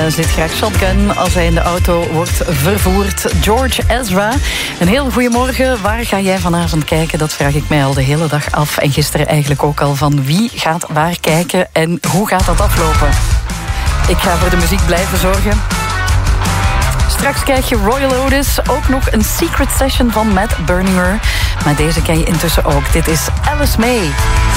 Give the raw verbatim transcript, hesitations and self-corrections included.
zit graag shotgun als hij in de auto wordt vervoerd. George Ezra, een heel goeiemorgen. Waar ga jij vanavond kijken? Dat vraag ik mij al de hele dag af. En gisteren eigenlijk ook al van wie gaat waar kijken en hoe gaat dat aflopen? Ik ga voor de muziek blijven zorgen. Straks krijg je Royal Otis, ook nog een secret session van Matt Berninger. Maar deze ken je intussen ook. Dit is Alice May.